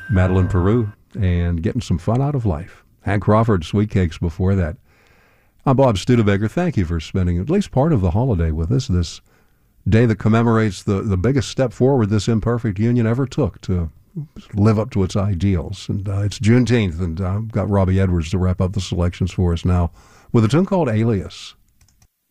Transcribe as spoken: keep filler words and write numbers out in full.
Madeline Peru, and getting some fun out of life. Hank Crawford, Sweet Cakes before that. I'm Bob Studebaker. Thank you for spending at least part of the holiday with us, this day that commemorates the, the biggest step forward this imperfect union ever took to live up to its ideals. And uh, it's Juneteenth, and I've got Robbie Edwards to wrap up the selections for us now with a tune called Alias.